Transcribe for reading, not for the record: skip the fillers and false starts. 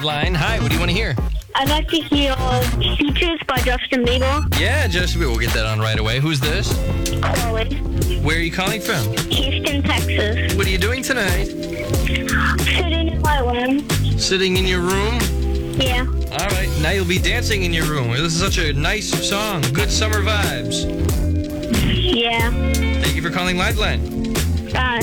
Liveline. Hi, what do you want to hear? I'd like to hear Features by Justin Bieber. Yeah, Justin Bieber. We'll get that on right away. Who's this? Chloe. Where are you calling from? Houston, Texas. What are you doing tonight? Sitting in my room. Sitting in your room? Yeah. All right, now you'll be dancing in your room. This is such a nice song. Good summer vibes. Yeah. Thank you for calling Liveline. Bye.